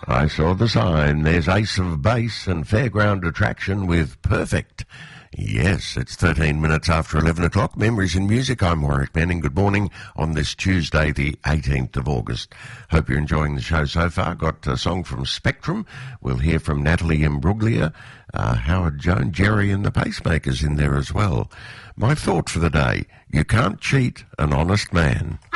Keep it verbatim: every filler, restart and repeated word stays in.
I saw the sign. There's Ace of Base and Fairground Attraction with Perfect. Yes, it's thirteen minutes after eleven o'clock. Memories and Music. I'm Warwick Manning. Good morning on this Tuesday, the eighteenth of August. Hope you're enjoying the show so far. Got a song from Spectrum. We'll hear from Natalie Imbruglia, uh, Howard Jones, Jerry and the Pacemakers in there as well. My thought for the day, you can't cheat an honest man.